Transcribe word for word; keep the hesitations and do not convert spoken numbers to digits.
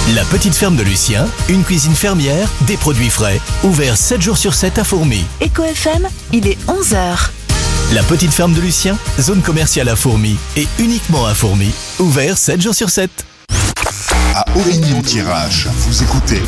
La petite ferme de Lucien, une cuisine fermière, des produits frais, ouvert sept jours sur sept à Fourmies. Eco F M, il est onze heures. La petite ferme de Lucien, zone commerciale à Fourmies et uniquement à Fourmies, ouvert sept jours sur sept. À Aurigny-en-Thiérache, vous écoutez